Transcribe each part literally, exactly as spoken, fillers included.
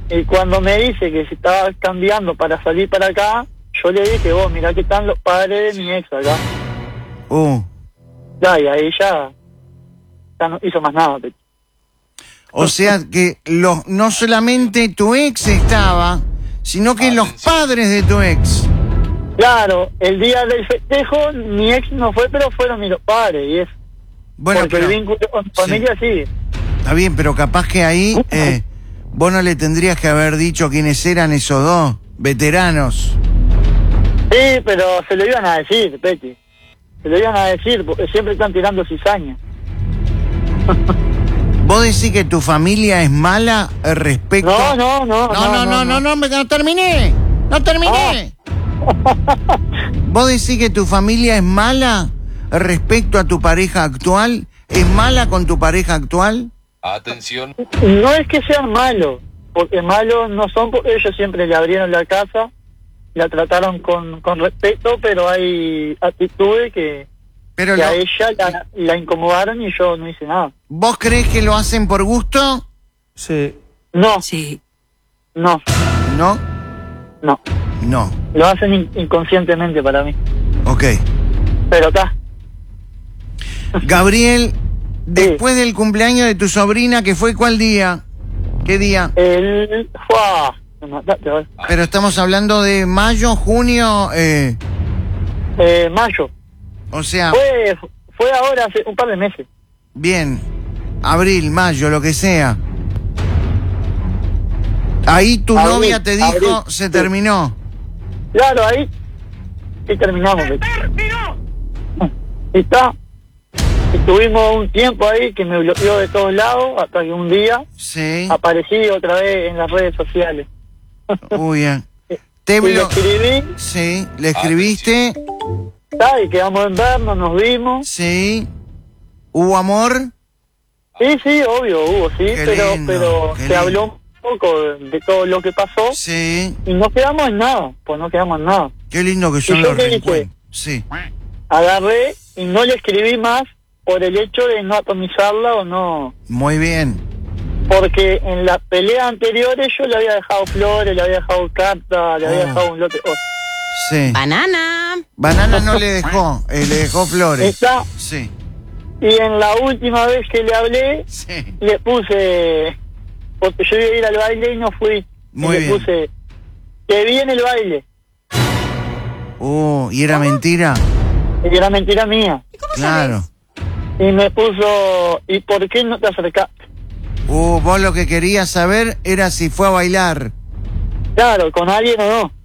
Y cuando me dice que se estaba cambiando para salir para acá, yo le dije, vos, mirá que están los padres de mi ex acá. Uh. Ya, y ahí ya, ya no hizo más nada. Pechi. O sea que los, no solamente tu ex estaba, sino que los padres de tu ex. Claro, el día del festejo mi ex no fue, pero fueron mis padres, y es... Bueno, porque pero, el vínculo con familia sí. sigue. Está bien, pero capaz que ahí eh, vos no le tendrías que haber dicho quiénes eran esos dos veteranos. Sí, pero se lo iban a decir, Peti. Se lo iban a decir, porque siempre están tirando cizaña. ¿Vos decís que tu familia es mala respecto...? No, no, no. No, no, no, no, no, no, no terminé. No terminé. Ah. ¿Vos decís que tu familia es mala respecto a tu pareja actual? ¿Es mala con tu pareja actual? Atención. No es que sean malos, porque malos no son, porque ellos siempre le abrieron la casa, la trataron con, con respeto, pero hay actitudes que, pero que lo... a ella la, la incomodaron y yo no hice nada. ¿Vos crees que lo hacen por gusto? Sí. No. Sí. No. ¿No? No. No. Lo hacen in- inconscientemente para mí. Ok. Pero acá. Gabriel, después sí. del cumpleaños de tu sobrina, ¿que fue cuál día? ¿Qué día? El... ¡Fua! Me mataste, ¿vale? Pero estamos hablando de mayo, junio... Eh... Eh, mayo. O sea... Fue, fue ahora, hace un par de meses. Bien. Abril, mayo, lo que sea. Ahí tu abril, novia te dijo, abril, se sí. terminó. Claro, ahí. Y terminamos. Y está. Estuvimos un tiempo ahí que me bloqueó de todos lados, hasta que un día sí. aparecí otra vez en las redes sociales. Uy, bien. Te y le blo... escribí. Sí, le escribiste. Está, y quedamos en vernos, nos vimos. Sí. ¿Hubo amor? Sí, sí, obvio, hubo, sí, Qué pero lindo, pero qué se lindo. habló un poco de todo lo que pasó. Sí. Y no quedamos en nada, pues no quedamos en nada. Qué lindo que son ¿Y yo los qué dije? reencuentros. Sí. Agarré y no le escribí más por el hecho de no atomizarla o no... Muy bien. Porque en la pelea anteriores yo le había dejado flores, le había dejado cartas, le había Oh. dejado un lote... Oh. Sí. Banana. Banana no le dejó, eh, le dejó flores. Está. Sí. Y en la última vez que le hablé, Sí. le puse... Porque yo iba a ir al baile y no fui. Muy y le bien. puse... Que viene el baile. Uh, ¿y era mentira? Y era mentira mía. Claro. Y me puso... ¿Y por qué no te acercaste? Uh, vos lo que querías saber era si fue a bailar. Claro, con alguien o no.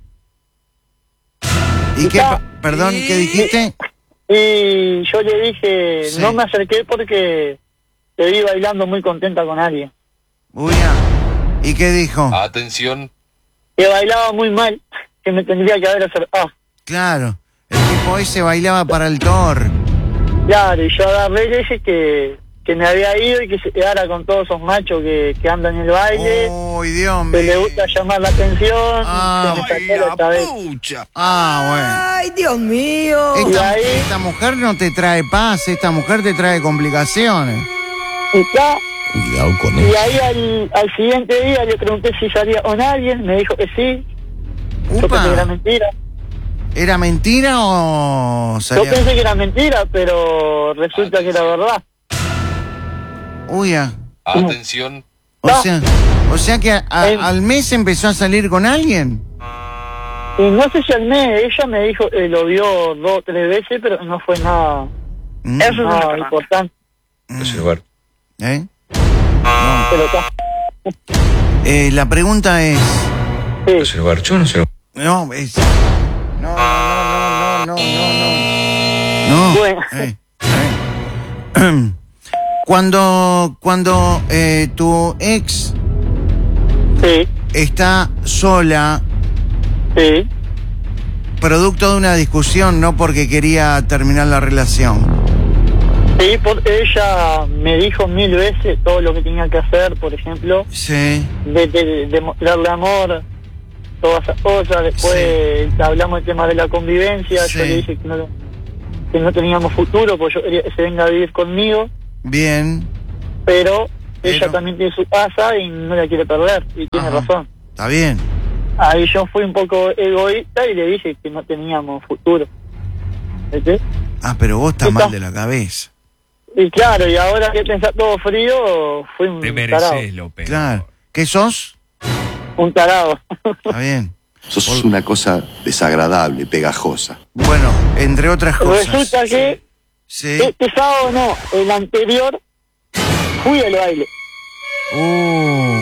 ¿Y Y qué? ta- Perdón, ¿qué dijiste? Y yo le dije, Sí. no me acerqué porque te vi bailando muy contenta con alguien. Uy, ya. ¿Y qué dijo? Atención. Que bailaba muy mal, que me tendría que haber acercado. Claro. El tipo ese bailaba para el Thor. Claro, y yo agarré y le dije que, que me había ido y que se quedara con todos esos machos que, que andan en el baile, Uy, Dios mío. que le gusta llamar la atención, Ah, que me sacó esta vez. Ah, Ay, Dios mío. bueno. Y Esta, ahí- esta mujer no te trae paz, esta mujer te trae complicaciones. Y, está, Cuidado con y ahí al, al siguiente día le pregunté si salía con alguien, me dijo que sí, yo pensé que era Upa. mentira. ¿Era mentira o Yo salía? pensé que era mentira, pero resulta que era verdad. Uy, ya. Atención. O No. sea, o sea que a- a- Eh. al mes empezó a salir con alguien. Y no sé si al mes, ella me dijo, eh, lo vio dos o tres veces, pero no fue nada, Mm, nada importante. Observar. ¿eh? Pero está. Eh, la pregunta es... Sí. Observar. Yo no sé. No, es... No, no, no, no, no, no, no. No. Bueno. Eh, eh. Cuando, cuando eh, tu ex Sí, está sola, sí, producto de una discusión, no porque quería terminar la relación. sí, porque ella me dijo mil veces todo lo que tenía que hacer, por ejemplo, Sí, de, de, de mostrarle amor, todas esas cosas. Después hablamos del tema de la convivencia, Sí. yo le dije que no, que no teníamos futuro, porque yo quería que se venga a vivir conmigo, bien. pero Pero- ella también tiene su casa y no la quiere perder, y tiene Ajá. razón. Está bien. Ahí yo fui un poco egoísta y le dije que no teníamos futuro. ¿Viste? Ah, pero vos estás Está- mal de la cabeza. Y claro, y ahora que está todo frío, fui un Te tarado. mereces lo peor. Claro. ¿Qué sos? Un tarado. Está bien. Sos una cosa desagradable, pegajosa. Bueno, entre otras cosas. Resulta que Sí. este sábado no, el anterior, fui al baile. Uh.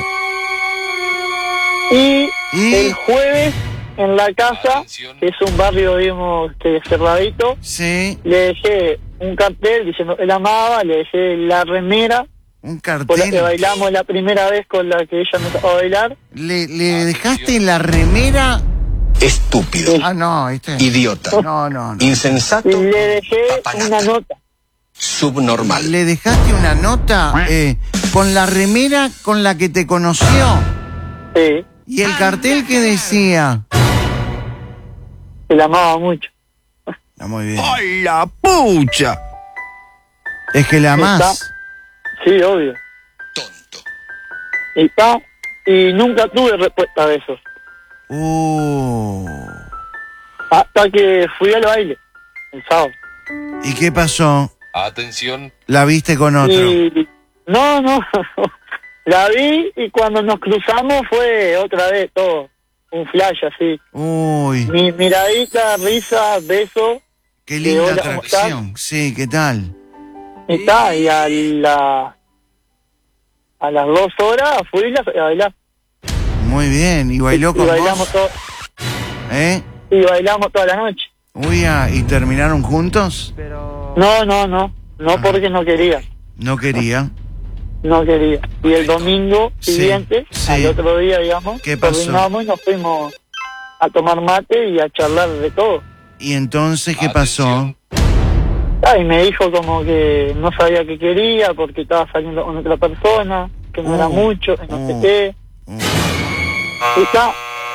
Y, ¿Y? el jueves, en la casa, que es un barrio, digamos, que cerradito, Sí. le dejé un cartel diciendo él amaba, le dejé la remera Un con la que cartel. bailamos la primera vez con la que ella me tocó bailar. ¿Le, le dejaste la remera? Estúpido, Ah, no, este. idiota, No, no, no. insensato, Y le dejé Papanatas. una nota. subnormal. ¿Le dejaste una nota eh, con la remera con la que te conoció? Sí, ¿Y el cartel que decía? que la amaba mucho. Ah, muy bien. ¡Ay, la pucha! Es que la amás. Sí, obvio. Tonto. Y está, y nunca tuve respuesta de eso. Uh. Hasta que fui al baile, el sábado. ¿Y qué pasó? Atención. ¿La viste con otro? Y no, no, la vi y cuando nos cruzamos fue otra vez todo, un flash así. Uy, Mi miradita, risa, beso, qué que linda hola, ¿cómo estás? atracción. Sí, ¿qué tal? y está, y a la a las dos horas fui a bailar. Muy bien. ¿Y bailó y, con y bailamos vos? todo, ¿Eh? y bailamos toda la noche. Uy, ah, ¿y terminaron juntos? No, no, no, no Ah. porque no quería, No quería. no quería. Y el domingo Sí, siguiente, sí. al otro día, digamos, ¿Qué pasó? coordinamos y nos fuimos a tomar mate y a charlar de todo. ¿Y entonces qué pasó? Atención. Ah, y me dijo como que no sabía qué quería porque estaba saliendo con otra persona, que no Oh, era mucho, que no oh. sé qué. Uh, Y está.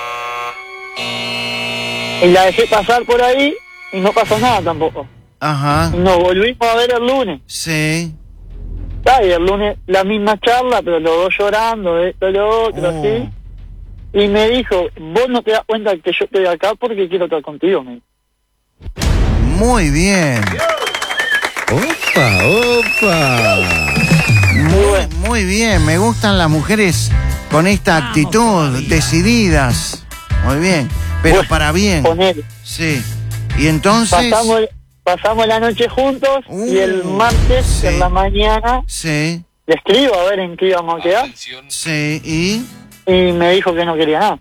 Y la dejé pasar por ahí y no pasó nada tampoco. Ajá. Y nos volvimos a ver el lunes. Sí. Ah, y el lunes la misma charla, pero los dos llorando, esto, lo otro, Oh. así. Y me dijo, vos no te das cuenta que yo estoy acá porque quiero estar contigo, me dijo. Muy bien. ¡Opa, opa! Muy, muy bien. Me gustan las mujeres con esta actitud, decididas. Muy bien. Pero Bueno, para bien. Con él. Sí. Y entonces. Pasamos, pasamos la noche juntos Uh, y el martes, sí. en la mañana, Sí, le escribo a ver en qué íbamos a quedar. Atención. sí. ¿Y? Y me dijo que no quería nada.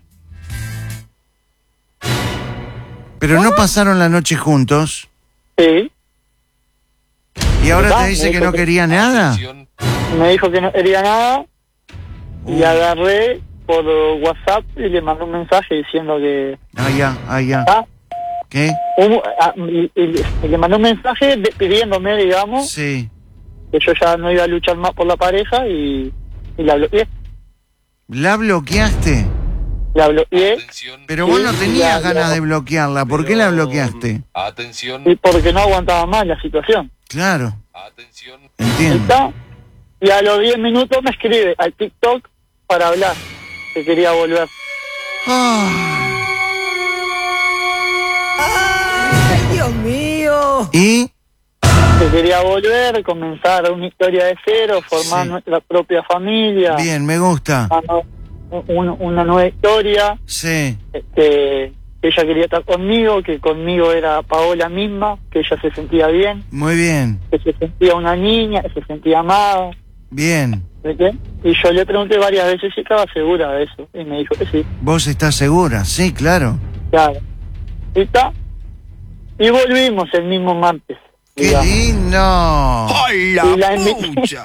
Pero no pasaron la noche juntos. Sí, Y ahora Ah, te dice me que dijo no que- quería nada. Atención. me dijo que no quería nada. Y Uh. agarré por WhatsApp y le mandé un mensaje diciendo que... Ah, ya, ah, ya. Ah, ¿Qué? un- ah, y, y- y le mandé un mensaje despidiéndome, digamos, Sí. que yo ya no iba a luchar más por la pareja y, y la bloqueé. ¿La bloqueaste? La bloqueé Atención. Pero vos Sí, no ya, tenías ya. ganas de bloquearla. ¿Por qué la bloqueaste? Atención. y porque no aguantaba más la situación. Claro, Atención. entiendo. ¿Está? Y a los diez minutos me escribe al TikTok para hablar, que quería volver. Ah, ¡Ay, Dios mío! ¿y? Que quería volver, comenzar una historia de cero, formar Sí. nuestra propia familia. Bien, me gusta. Formar un- una nueva historia. Sí. Este, ella quería estar conmigo, que conmigo era Paola misma, que ella se sentía bien, Muy bien. que se sentía una niña, que se sentía amada. Bien. ¿Viste? Y yo le pregunté varias veces si estaba segura de eso, y me dijo que sí, ¿Vos estás segura? Sí, claro. claro. Y está. Y volvimos el mismo martes. ¡Qué digamos. lindo! ¡Ay, Y la la envi- pucha!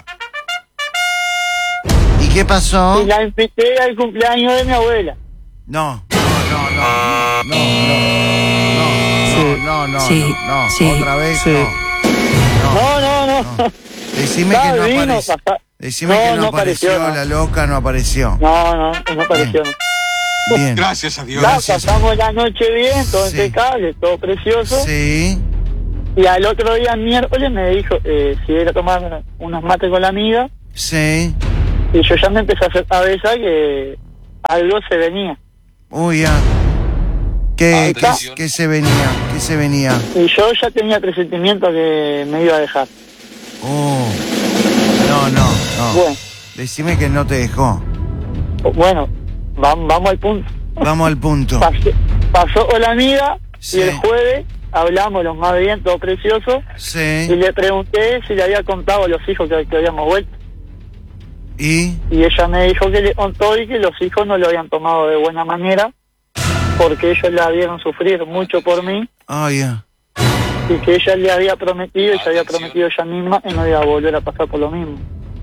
¿Y qué pasó? Y la invité al cumpleaños de mi abuela. No, no, no, no, no, no, no, no, Sí, no, no, sí, otra vez sí. no. No, no, no. No. Decime Ah, que no vino, apareció. papá. Decime No, que no, no apareció, apareció, no. la loca no apareció. No, no, no apareció. Bien. Gracias a Dios. Ya, Gracias. pasamos la noche bien, todo Sí. impecable, todo precioso. Sí. Y al otro día, miércoles, me dijo eh, si iba a tomar unos mates con la amiga. Sí. Y yo ya me empecé a hacer cabeza que algo se venía. Uy, ya. ¿Qué, qué, Atención. qué se venía? ¿Qué se venía? Y yo ya tenía presentimiento que me iba a dejar. Oh. No, no, no. Bueno, Decime que no te dejó. bueno, vamos, vamos al punto. Vamos al punto. Pasó, pasó con la amiga Sí. y el jueves hablamos los más bien, todo precioso. Y Sí. le pregunté si le había contado a los hijos que, que habíamos vuelto. ¿Y? Y ella me dijo que le contó y que los hijos no lo habían tomado de buena manera porque ellos la vieron sufrir mucho por mí Ah, ya. y que ella le había prometido y se había Atención. prometido ella misma y no iba a volver a pasar por lo mismo.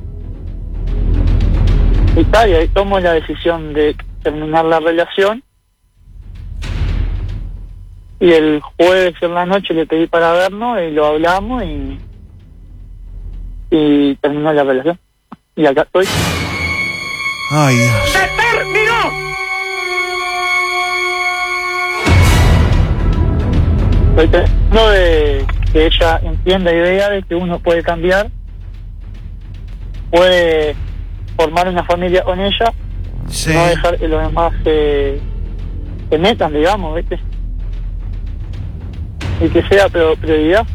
Y tal, y ahí tomo la decisión de terminar la relación y el jueves en la noche le pedí para vernos y lo hablamos y, y terminó la relación. Y acá estoy. Ay, Dios. Estoy tratando de que ella entienda la idea de que uno puede cambiar, puede formar una familia con ella, Sí. no dejar que los demás se, se metan, digamos, ¿viste? Y que sea pero prioridad.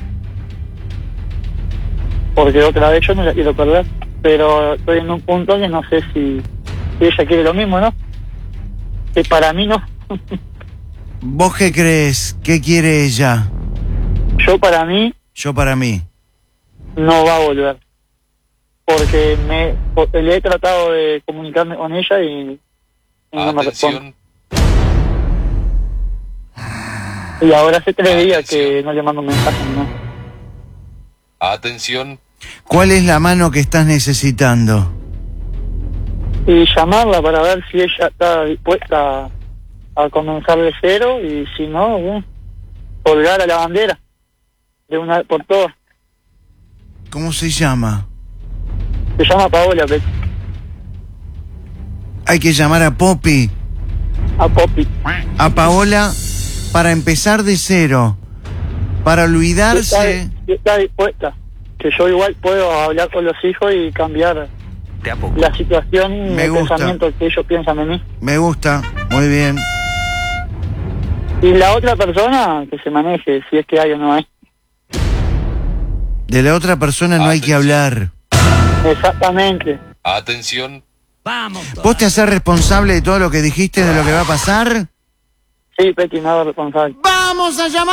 Porque otra vez yo no la quiero perder, pero estoy en un punto que no sé si, si ella quiere lo mismo, ¿no? Que para mí no. ¿Vos qué crees? ¿Qué quiere ella? Yo para mí Yo para mí. no va a volver. Porque me porque le he tratado de comunicarme con ella y, y no me responde. Atención. Y ahora hace tres días Atención. que no le mando un mensaje, ¿no? Atención. ¿Cuál es la mano que estás necesitando? Y llamarla para ver si ella está dispuesta a, a comenzar de cero y si no, bueno, colgar a la bandera de una vez por todas. ¿Cómo se llama? Se llama Paola, Pet, Hay que llamar a Poppy, a Poppy. a Paola, para empezar de cero, para Si olvidarse. está, si está dispuesta, que yo igual puedo hablar con los hijos y cambiar la situación y Me el gusta. pensamiento que ellos piensan de mí. Me gusta, muy bien. Y la otra persona, que se maneje, si es que hay o no hay. De la otra persona no hay que Atención. hablar. Exactamente. Atención. ¿Vos te haces responsable de todo lo que dijiste, de lo que va a pasar? Sí, Peti, nada responsable. ¡Vamos a llamar!